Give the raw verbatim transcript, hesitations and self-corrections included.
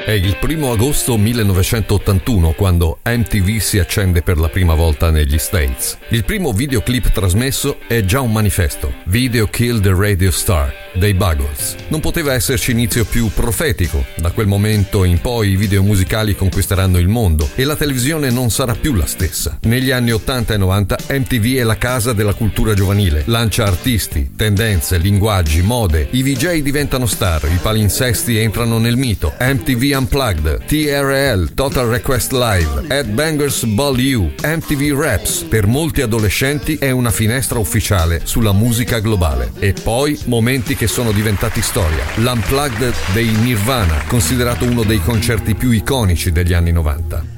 È il primo agosto millenovecentottantuno quando M T V si accende per la prima volta negli States. Il primo videoclip trasmesso è già un manifesto: Video Kill the Radio Star dei Buggles. Non poteva esserci inizio più profetico. Da quel momento in poi i video musicali conquisteranno il mondo e la televisione non sarà più la stessa. Negli anni ottanta e novanta M T V è la casa della cultura giovanile. Lancia artisti, tendenze, linguaggi, mode. I V J diventano star, i palinsesti entrano nel mito. M T V Unplugged, T R L, Total Request Live, Headbangers Ball U, M T V Raps. Per molti adolescenti è una finestra ufficiale sulla musica globale. E poi momenti che sono diventati storia. L'Unplugged dei Nirvana, considerato uno dei concerti più iconici degli anni novanta.